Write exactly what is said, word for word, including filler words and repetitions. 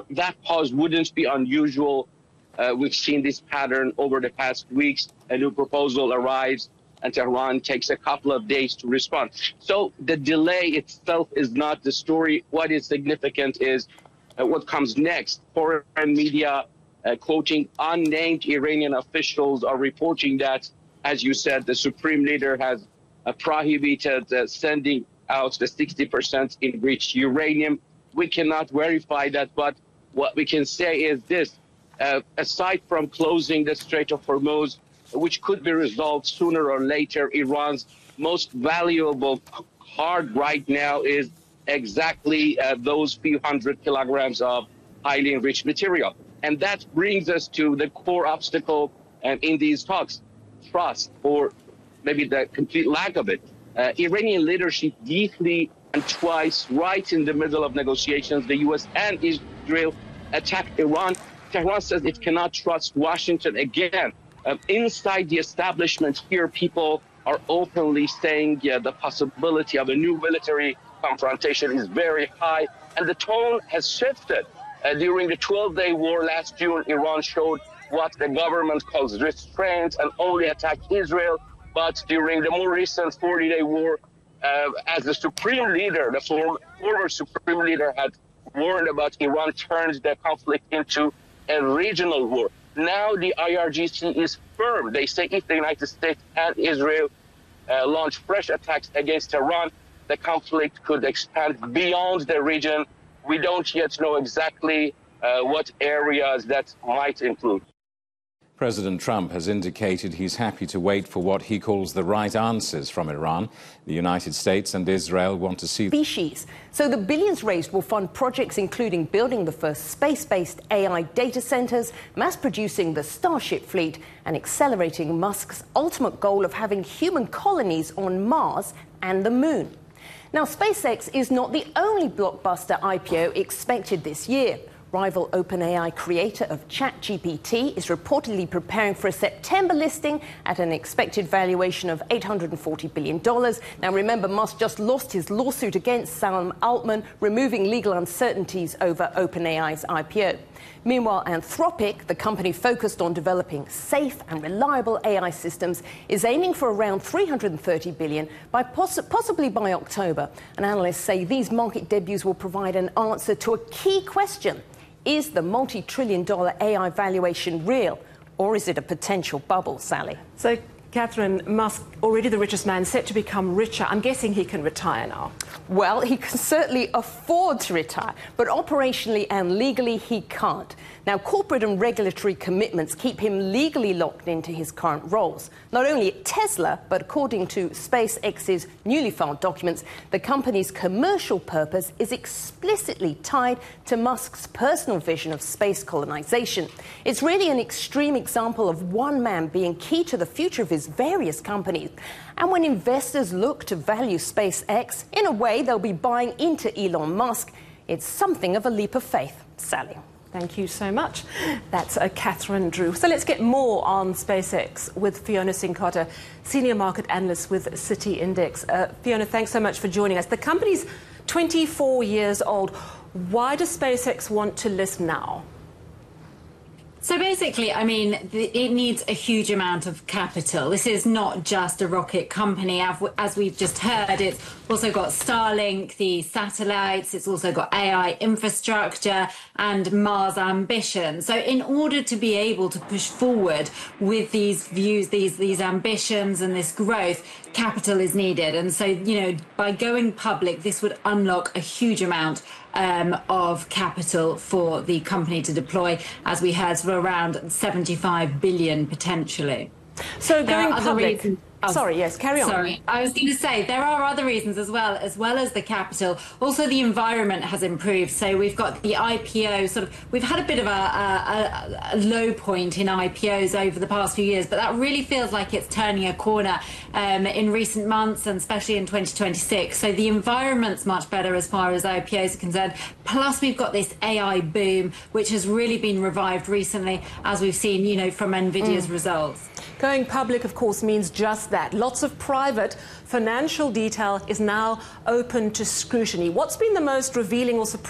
that pause wouldn't be unusual. Uh, we've seen this pattern over the past weeks. A new proposal arrives and Tehran takes a couple of days to respond. So the delay itself is not the story. What is significant is uh, what comes next. Foreign media, uh, quoting unnamed Iranian officials, are reporting that, as you said, the supreme leader has uh, prohibited uh, sending out the sixty percent enriched uranium. We cannot verify that, but what we can say is this. Uh, aside from closing the Strait of Hormuz, which could be resolved sooner or later, Iran's most valuable card right now is exactly uh, those few hundred kilograms of highly enriched material. And that brings us to the core obstacle um, in these talks, trust, or maybe the complete lack of it. Uh, Iranian leadership deeply and twice, right in the middle of negotiations, the U S and Israel attacked Iran. Tehran says it cannot trust Washington again. Um, inside the establishment here, people are openly saying yeah, the possibility of a new military confrontation is very high, and the tone has shifted. Uh, during the twelve-day war last June, Iran showed what the government calls restraint and only attacked Israel. But during the more recent forty-day war, uh, as the supreme leader, the former, former supreme leader had warned about, Iran turned the conflict into a regional war. Now the I R G C is firm. They say if the United States and Israel uh, launch fresh attacks against Iran, the conflict could expand beyond the region. We don't yet know exactly uh, what areas that might include. President Trump has indicated he's happy to wait for what he calls the right answers from Iran. The United States and Israel want to see species. So the billions raised will fund projects including building the first space-based A I data centers, mass-producing the Starship fleet, and accelerating Musk's ultimate goal of having human colonies on Mars and the Moon. Now, SpaceX is not the only blockbuster I P O expected this year. Rival OpenAI creator of ChatGPT is reportedly preparing for a September listing at an expected valuation of eight hundred forty billion dollars. Now, remember, Musk just lost his lawsuit against Sam Altman, removing legal uncertainties over OpenAI's I P O. Meanwhile, Anthropic, the company focused on developing safe and reliable A I systems, is aiming for around three hundred thirty billion dollars, by poss possibly by October. And analysts say these market debuts will provide an answer to a key question. Is the multi-trillion dollar A I valuation real, or is it a potential bubble, Sally? So, Catherine, Musk, already the richest man, set to become richer. I'm guessing he can retire now. Well, he can certainly afford to retire, but operationally and legally he can't. Now, corporate and regulatory commitments keep him legally locked into his current roles. Not only at Tesla, but according to SpaceX's newly filed documents, the company's commercial purpose is explicitly tied to Musk's personal vision of space colonization. It's really an extreme example of one man being key to the future of his various companies. And when investors look to value SpaceX, in a way they'll be buying into Elon Musk. It's something of a leap of faith. Sally. Thank you so much. That's uh, Catherine Drew. So let's get more on SpaceX with Fiona Cincotta, Senior Market Analyst with Citi Index. Uh, Fiona, thanks so much for joining us. The company's twenty-four years old. Why does SpaceX want to list now? So basically, I mean, it needs a huge amount of capital. This is not just a rocket company. As we've just heard, it's also got Starlink, the satellites, it's also got A I infrastructure and Mars ambition. So in order to be able to push forward with these views, these, these ambitions and this growth, capital is needed. And so, you know, by going public, this would unlock a huge amount Um, of capital for the company to deploy, as we heard, for around seventy-five billion potentially. So going public. Oh, sorry, yes, carry on. Sorry, I was going to say there are other reasons as well, as well as the capital. Also, the environment has improved. So we've got the I P O sort of. We've had a bit of a, a, a low point in I P Os over the past few years, but that really feels like it's turning a corner um, in recent months, and especially in twenty twenty-six. So the environment's much better as far as I P Os are concerned. Plus, we've got this A I boom, which has really been revived recently, as we've seen, you know, from NVIDIA's mm. results. Going public, of course, means just that. Lots of private financial detail is now open to scrutiny. What's been the most revealing or surprising